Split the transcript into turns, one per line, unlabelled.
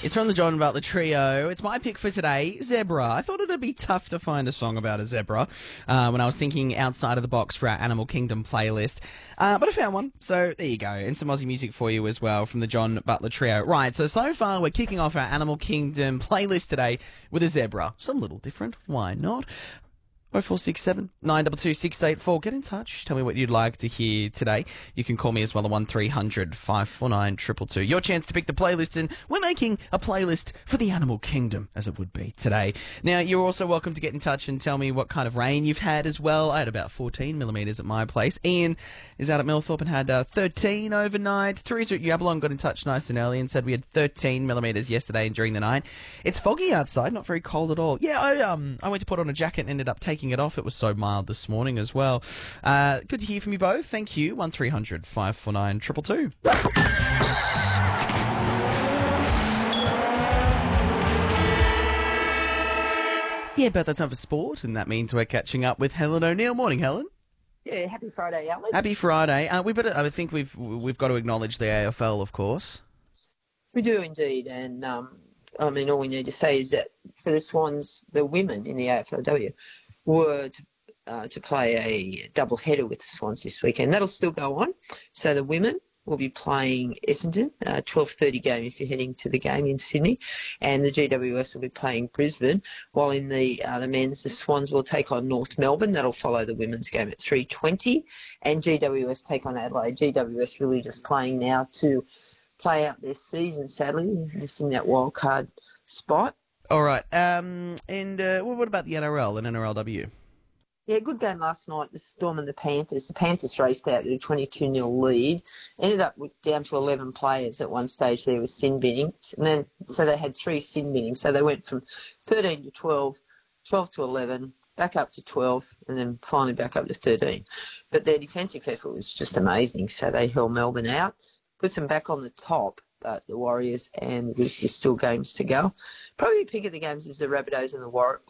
It's from the John Butler Trio. It's my pick for today, Zebra. I thought it'd be tough to find a song about a zebra when I was thinking outside of the box for our Animal Kingdom playlist. But I found one, so there you go. And some Aussie music for you as well from the John Butler Trio. Right, so far we're kicking off our Animal Kingdom playlist today with a zebra. It's a little different. Why not? 0467 922 684. Get in touch. Tell me what you'd like to hear today. You can call me as well at 1300 549 222. Your chance to pick the playlist, and we're making a playlist for the Animal Kingdom, as it would be today. Now, you're also welcome to get in touch and tell me what kind of rain you've had as well. I had about 14 millimetres at my place. Ian is out at Millthorpe and had 13 overnight. Teresa at Yablon got in touch nice and early and said we had 13 millimetres yesterday and during the night. It's foggy outside, not very cold at all. Yeah, I went to put on a jacket and ended up taking it off. It was so mild this morning as well. Good to hear from you both. Thank you. 1300 549 222. Yeah, about that time for sport, and that means we're catching up with Helen O'Neill. Morning, Helen.
Yeah, happy Friday, Alex.
Happy Friday. I think we've got to acknowledge the AFL, of course.
We do indeed, and all we need to say is that for the Swans, the women in the AFLW were to play a double header with the Swans this weekend. That'll still go on. So the women will be playing Essendon, 12:30 game if you're heading to the game in Sydney, and the GWS will be playing Brisbane. While in the men's, the Swans will take on North Melbourne. That'll follow the women's game at 3:20, and GWS take on Adelaide. GWS really just playing now to play out their season, sadly, missing that wild card spot.
All right. And what about the NRL and NRLW?
Yeah, good game last night, the Storm and the Panthers. The Panthers raced out to a 22-0 lead, ended up down to 11 players at one stage there with sin binning, and then so they had 3 sin binnings. So they went from 13 to 12, 12 to 11, back up to 12, and then finally back up to 13. But their defensive effort was just amazing, so they held Melbourne out, put them back on the top. But the Warriors and the Roosters still games to go. Probably pick of the games is the Rabbitohs and the